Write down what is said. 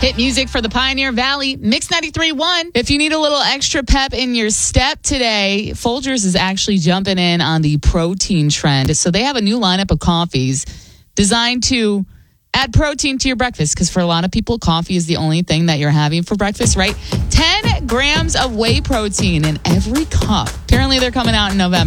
Hit music for the Pioneer Valley, Mix 93.1. If you need a little extra pep in your step today, Folgers is actually jumping in on the protein trend. So they have a new lineup of coffees designed to add protein to your breakfast, because for a lot of people, coffee is the only thing that you're having for breakfast, right? 10 grams of whey protein in every cup. Apparently, they're coming out in November.